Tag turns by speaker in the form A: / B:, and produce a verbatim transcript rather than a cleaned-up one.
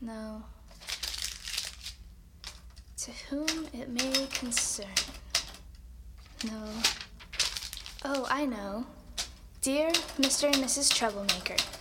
A: No. To whom it may concern. No. Oh, I know. Dear Mister and Missus Troublemaker,